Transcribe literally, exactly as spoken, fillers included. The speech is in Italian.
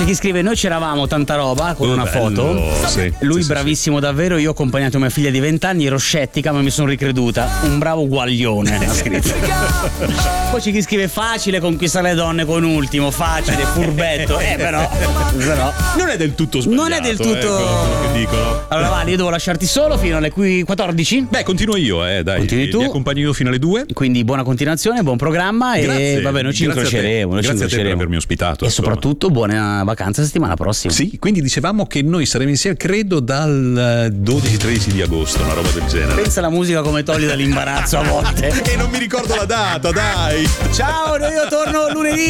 C'è chi scrive: noi c'eravamo, tanta roba, con Oh, una bello, foto. sì, Lui sì, bravissimo davvero. Io ho accompagnato mia figlia di venti anni, ero scettica, ma mi sono ricreduta. Un bravo guaglione, ha scritto. Poi c'è chi scrive: facile conquistare le donne con ultimo, facile, furbetto. Eh, però, però. Non è del tutto sbagliato. Non è del tutto. Eh, quello che dicono. Allora, Vale, io devo lasciarti solo fino alle quattordici. Beh, continuo io, eh, dai. Continui tu. Vi accompagno io fino alle due. Quindi buona continuazione, buon programma. Grazie, e vabbè, noi ci grazie a te. incroceremo. Noi ci Grazie a te per incroceremo. avermi ospitato, E insomma. soprattutto buona vacanza settimana prossima. Sì, quindi dicevamo che noi saremo insieme, credo, dal dodici tredici di agosto, una roba del genere. Pensa alla musica come toglie dall'imbarazzo a volte. E non mi ricordo la data, dai. Ciao, io torno lunedì.